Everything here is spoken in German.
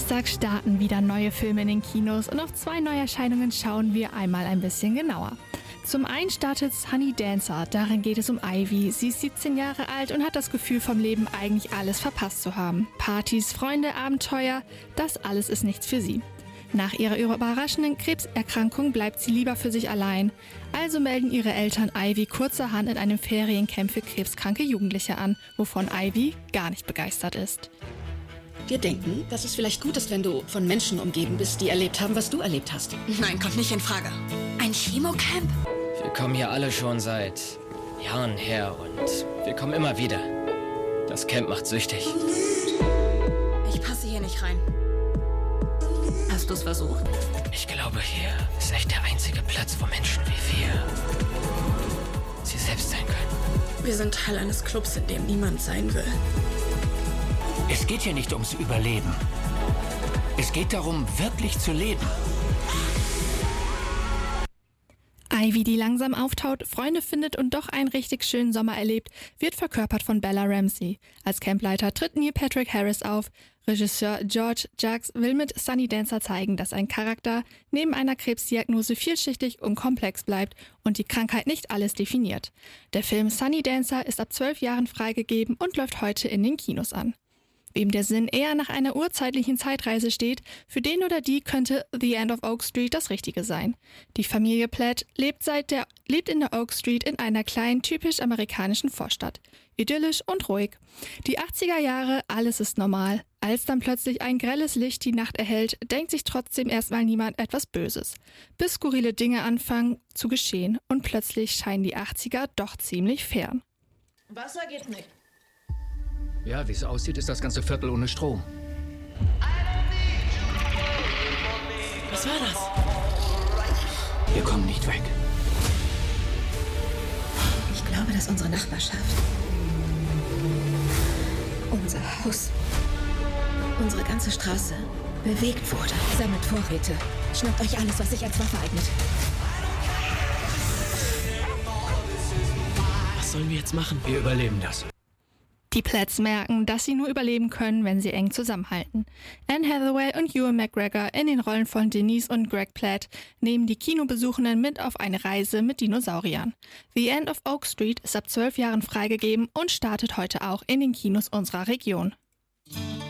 Dienstag starten wieder neue Filme in den Kinos und auf 2 Neuerscheinungen schauen wir einmal ein bisschen genauer. Zum einen startet Sunny Dancer, darin geht es um Ivy. Sie ist 17 Jahre alt und hat das Gefühl, vom Leben eigentlich alles verpasst zu haben. Partys, Freunde, Abenteuer, das alles ist nichts für sie. Nach ihrer überraschenden Krebserkrankung bleibt sie lieber für sich allein. Also melden ihre Eltern Ivy kurzerhand in einem Feriencamp für krebskranke Jugendliche an, wovon Ivy gar nicht begeistert ist. Wir denken, dass es vielleicht gut ist, wenn du von Menschen umgeben bist, die erlebt haben, was du erlebt hast. Nein, kommt nicht in Frage. Ein Chemocamp? Wir kommen hier alle schon seit Jahren her und wir kommen immer wieder. Das Camp macht süchtig. Ich passe hier nicht rein. Hast du es versucht? Ich glaube, hier ist echt der einzige Platz, wo Menschen wie wir sie selbst sein können. Wir sind Teil eines Clubs, in dem niemand sein will. Es geht hier nicht ums Überleben. Es geht darum, wirklich zu leben. Ivy, die langsam auftaut, Freunde findet und doch einen richtig schönen Sommer erlebt, wird verkörpert von Bella Ramsey. Als Campleiter tritt Neil Patrick Harris auf. Regisseur George Jacques will mit Sunny Dancer zeigen, dass ein Charakter neben einer Krebsdiagnose vielschichtig und komplex bleibt und die Krankheit nicht alles definiert. Der Film Sunny Dancer ist ab 12 Jahren freigegeben und läuft heute in den Kinos an. Wem der Sinn eher nach einer urzeitlichen Zeitreise steht, für den oder die könnte The End of Oak Street das Richtige sein. Die Familie Platt lebt in der Oak Street in einer kleinen, typisch amerikanischen Vorstadt. Idyllisch und ruhig. Die 80er Jahre, alles ist normal. Als dann plötzlich ein grelles Licht die Nacht erhellt, denkt sich trotzdem erstmal niemand etwas Böses. Bis skurrile Dinge anfangen zu geschehen und plötzlich scheinen die 80er doch ziemlich fern. Wasser geht nicht. Ja, wie es aussieht, ist das ganze Viertel ohne Strom. Was war das? Wir kommen nicht weg. Ich glaube, dass unsere Nachbarschaft, unser Haus, unsere ganze Straße bewegt wurde. Sammelt Vorräte. Schnappt euch alles, was sich als Waffe eignet. Was sollen wir jetzt machen? Wir überleben das. Die Platts merken, dass sie nur überleben können, wenn sie eng zusammenhalten. Anne Hathaway und Ewan McGregor in den Rollen von Denise und Greg Platt nehmen die Kinobesuchenden mit auf eine Reise mit Dinosauriern. The End of Oak Street ist ab 12 Jahren freigegeben und startet heute auch in den Kinos unserer Region.